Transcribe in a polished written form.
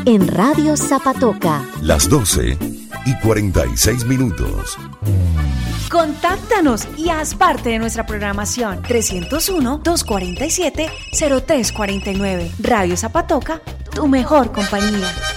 en Radio Zapatoca. Las 12:46. Contáctanos y haz parte de nuestra programación. 301-247-0349. Radio Zapatoca, tu mejor compañía.